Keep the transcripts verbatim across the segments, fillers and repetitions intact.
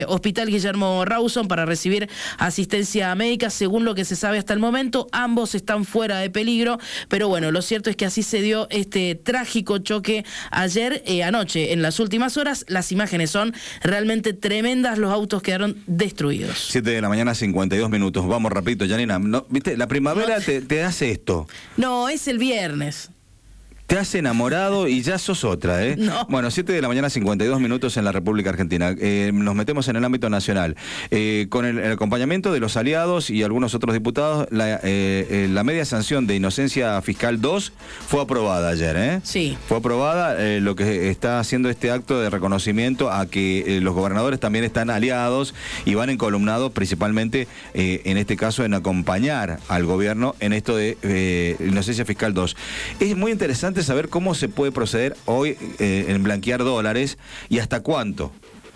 Hospital Guillermo Rawson para recibir asistencia médica. Según lo que se sabe hasta el momento, ambos están fuera de peligro, pero bueno, lo cierto es que así se dio este trágico choque ayer, eh, anoche. En las últimas horas, las imágenes son realmente tremendas, los autos quedaron destruidos. siete de la mañana, cincuenta y dos minutos. Vamos rapidito, Janina. No, ¿viste? La primavera no. te, te hace esto. No, es el viernes. Te has enamorado y ya sos otra, ¿eh? No. Bueno, siete de la mañana, cincuenta y dos minutos en la República Argentina. Eh, nos metemos en el ámbito nacional. Eh, con el, el acompañamiento de los aliados y algunos otros diputados, la, eh, eh, la media sanción de inocencia fiscal dos fue aprobada ayer, ¿eh? Sí. Fue aprobada, eh, lo que está haciendo este acto de reconocimiento a que eh, los gobernadores también están aliados y van encolumnados principalmente, eh, en este caso, en acompañar al gobierno en esto de eh, inocencia fiscal dos. Es muy interesante saber cómo se puede proceder hoy eh, en blanquear dólares y hasta cuánto.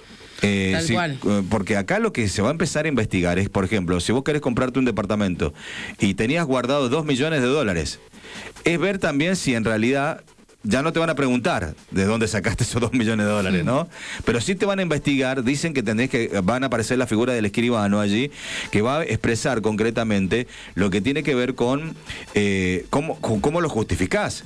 Eh, Tal si, cual. Porque acá lo que se va a empezar a investigar es, por ejemplo, si vos querés comprarte un departamento y tenías guardado dos millones de dólares, es ver también si en realidad ya no te van a preguntar de dónde sacaste esos dos millones de dólares, ¿no? Pero sí te van a investigar, dicen que tenés que, van a aparecer la figura del escribano allí, que va a expresar concretamente lo que tiene que ver con eh, cómo, con cómo lo justificás.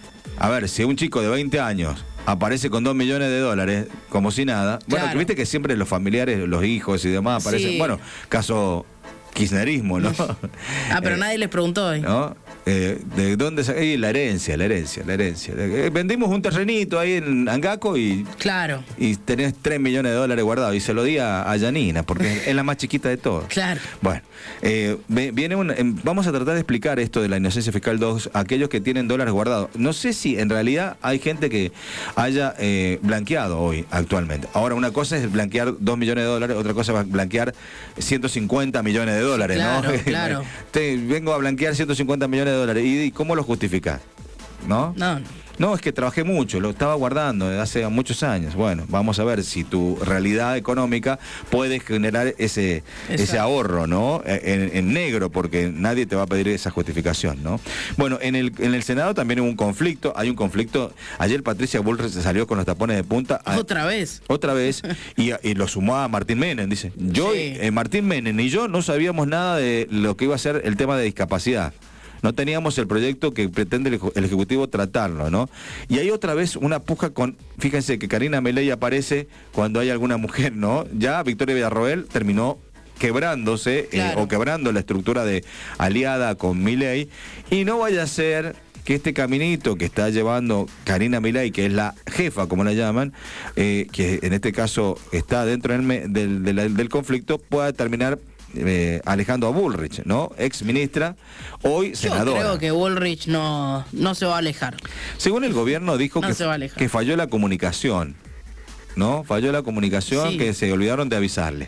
A ver, si un chico de veinte años aparece con dos millones de dólares, como si nada, bueno, Claro. viste que siempre los familiares, los hijos y demás aparecen, Sí. bueno, caso kirchnerismo, ¿no? Ah, pero Eh, nadie les preguntó hoy. ¿no? Eh, ¿De dónde sa- eh, la herencia, la herencia, la herencia. Eh, vendimos un terrenito ahí en Angaco y, Claro, y tenés tres millones de dólares guardados. Y se lo di a, a Yanina, porque es la más chiquita de todas. claro. Bueno, eh, ve- viene un, em, vamos a tratar de explicar esto de la inocencia fiscal dos a aquellos que tienen dólares guardados. No sé si en realidad hay gente que haya eh, blanqueado hoy actualmente. Ahora, una cosa es blanquear dos millones de dólares, otra cosa es blanquear ciento cincuenta millones de dólares, Claro, ¿no? claro. Te, vengo a blanquear ciento cincuenta millones de dólares. ¿Y, y cómo lo justificás? ¿No? No, No, es que trabajé mucho, lo estaba guardando desde hace muchos años. Bueno, vamos a ver si tu realidad económica puede generar ese, ese ahorro, ¿no? En, en negro, porque nadie te va a pedir esa justificación, ¿no? Bueno, en el, en el Senado también hubo un conflicto, hay un conflicto. Ayer Patricia Bullrich se salió con los tapones de punta. A, otra vez. Otra vez, y, y lo sumó a Martín Menem, dice. Yo, Sí. eh, Martín Menem y yo no sabíamos nada de lo que iba a ser el tema de discapacidad. No teníamos el proyecto que pretende el, el Ejecutivo tratarlo, ¿no? Y hay otra vez una puja con, fíjense que Karina Milei aparece cuando hay alguna mujer, ¿no? Ya Victoria Villarroel terminó quebrándose, Claro. eh, o quebrando la estructura de aliada con Milei, y no vaya a ser que este caminito que está llevando Karina Milei, que es la jefa, como la llaman, eh, que en este caso está dentro del, me- del, del, del conflicto, pueda terminar Eh, alejando a Bullrich, ¿no? Ex ministra, hoy Yo senadora. creo que Bullrich no, no se va a alejar. Según el gobierno dijo No que, se va a alejar. que falló la comunicación, ¿no? Falló la comunicación, Sí. que se olvidaron de avisarle.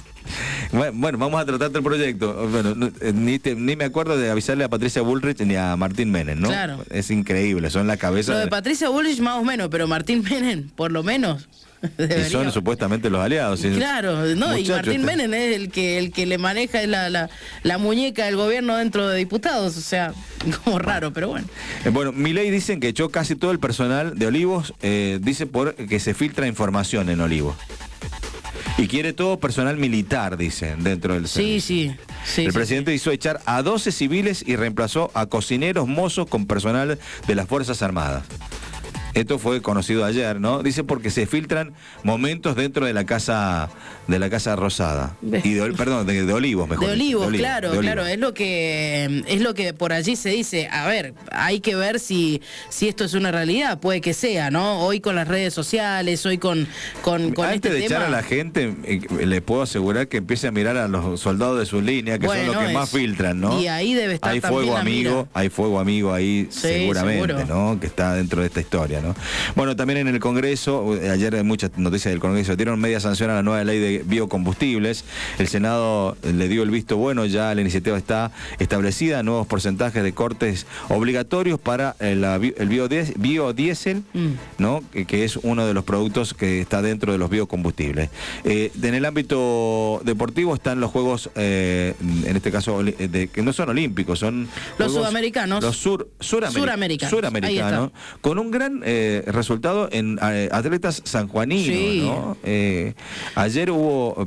Bueno, vamos a tratar del proyecto. Bueno, no, eh, ni, te- ni me acuerdo de avisarle a Patricia Bullrich ni a Martín Menem, ¿no? Claro. Es increíble, son la cabeza. Lo de de- Patricia Bullrich más o menos, pero Martín Menem, por lo menos. y debería- son supuestamente los aliados. ¿sí? Claro, no, y Muchacho, Martín este- Menem es el que el que le maneja la, la, la muñeca del gobierno dentro de diputados, o sea, como raro, pero bueno. Eh, Bueno, Milei dicen que echó casi todo el personal de Olivos, eh, dice por que se filtra información en Olivos. Y quiere todo personal militar, dicen, dentro del Sí, servicio. sí. sí El sí, presidente hizo echar a doce civiles y reemplazó a cocineros, mozos con personal de las Fuerzas Armadas. Esto fue conocido ayer, ¿no? Dice porque se filtran momentos dentro de la casa de la casa Rosada. Ve. Y de, perdón, de, de Olivos, mejor De dicho. Olivos, claro, de Olivos. claro, es lo que es lo que por allí se dice. A ver, hay que ver si si esto es una realidad, puede que sea, ¿no? Hoy con las redes sociales, hoy con con, con Antes este de tema. echar a la gente, eh, le puedo asegurar que empiece a mirar a los soldados de su línea, que Bueno, son los que más es- filtran, ¿no? y ahí debe estar Hay también fuego la amigo, mira. hay fuego amigo ahí Sí, seguramente, seguro. ¿no? Que está dentro de esta historia, ¿no? Bueno, también en el Congreso, eh, ayer hay muchas noticias del Congreso, dieron media sanción a la nueva ley de biocombustibles. El Senado le dio el visto bueno, ya la iniciativa está establecida, nuevos porcentajes de cortes obligatorios para eh, la bi- el biodies- biodiesel, Mm. ¿no? Que, que es uno de los productos que está dentro de los biocombustibles. Eh, en el ámbito deportivo están los juegos, eh, en este caso, oli- de, que no son olímpicos, son Los juegos- sudamericanos. Los sur, surameric- Suramericanos, suramericanos, ahí con un gran eh, resultado en eh, atletas sanjuaninos, Sí. ¿no? Eh, ayer hubo